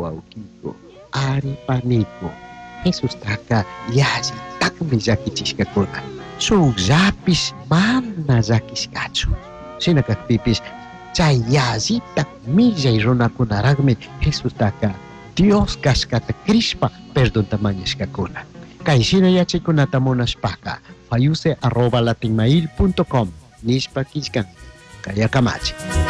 wawqiku aripaniku Jesus taka yasi takmi llakichishkakuna suqllapis mana llakishkachu shinakakpipis chay yasita millay runakunaraqmi Jesus taka Dios kashkata krishpa perdonta mañashkakuna kayshina yachaykunata munashpaka fayuse@latinmail.com nishpa kishkan kayakamachi